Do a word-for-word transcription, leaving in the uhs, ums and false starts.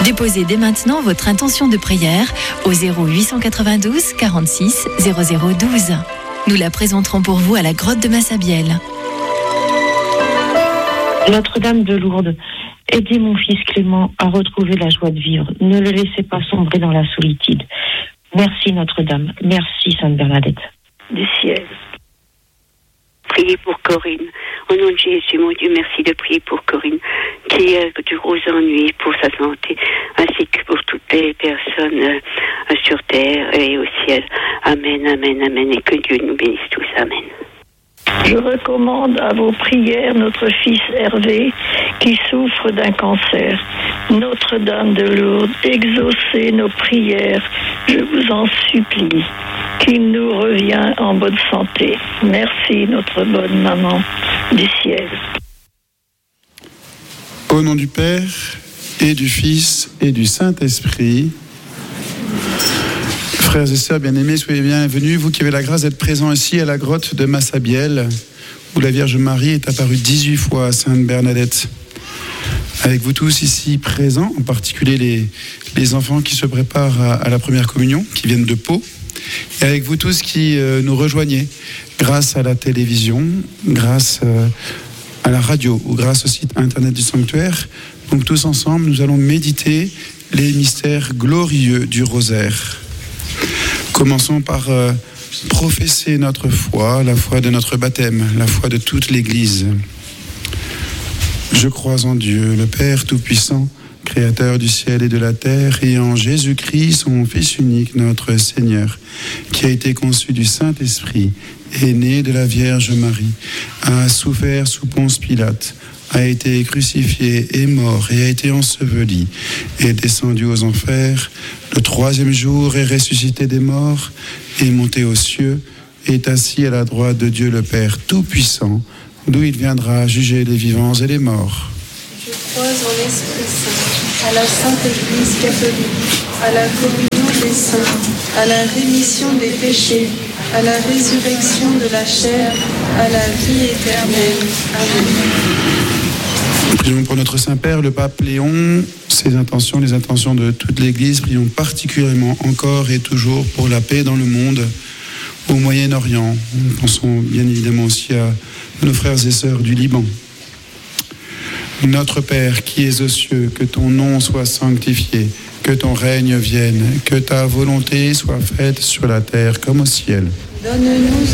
Déposez dès maintenant votre intention de prière au zéro huit cent quatre-vingt-douze quarante-six zéro zéro douze. Nous la présenterons pour vous à la grotte de Massabielle. Notre-Dame de Lourdes, aidez mon fils Clément à retrouver la joie de vivre. Ne le laissez pas sombrer dans la solitude. Merci Notre-Dame. Merci Sainte Bernadette. Du ciel. Priez pour Corinne. Au nom de Jésus, mon Dieu, merci de prier pour Corinne, qui a de gros ennuis pour sa santé, ainsi que pour toutes les personnes euh, sur terre et au ciel. Amen, amen, amen, et que Dieu nous bénisse tous. Amen. Je recommande à vos prières notre fils Hervé qui souffre d'un cancer. Notre-Dame de Lourdes, exaucez nos prières, je vous en supplie, qu'il nous revient en bonne santé. Merci notre bonne maman du ciel. Au nom du Père et du Fils et du Saint-Esprit. Frères et sœurs bien-aimés, soyez bienvenus, vous qui avez la grâce d'être présents ici à la grotte de Massabielle, où la Vierge Marie est apparue dix-huit fois à Sainte Bernadette. Avec vous tous ici présents, en particulier les, les enfants qui se préparent à, à la première communion, qui viennent de Pau, et avec vous tous qui euh, nous rejoignez grâce à la télévision, grâce euh, à la radio ou grâce au site internet du sanctuaire. Donc tous ensemble, nous allons méditer les mystères glorieux du rosaire. Commençons par euh, professer notre foi, la foi de notre baptême, la foi de toute l'Église. Je crois en Dieu, le Père Tout-Puissant, Créateur du ciel et de la terre, et en Jésus-Christ, son Fils unique, notre Seigneur, qui a été conçu du Saint-Esprit, est né de la Vierge Marie, a souffert sous Ponce Pilate, a été crucifié, est mort et a été enseveli, est descendu aux enfers, le troisième jour est ressuscité des morts, est monté aux cieux, est assis à la droite de Dieu le Père Tout-Puissant, d'où il viendra juger les vivants et les morts. Je crois en l'Esprit Saint, à la Sainte Église catholique, à la communion des saints, à la rémission des péchés, à la résurrection de la chair, à la vie éternelle. Amen. Prions pour notre Saint-Père, le Pape Léon, ses intentions, les intentions de toute l'Église. Prions particulièrement encore et toujours pour la paix dans le monde, au Moyen-Orient. Nous pensons bien évidemment aussi à nos frères et sœurs du Liban. Notre Père qui es aux cieux, que ton nom soit sanctifié, que ton règne vienne, que ta volonté soit faite sur la terre comme au ciel. Donne-nous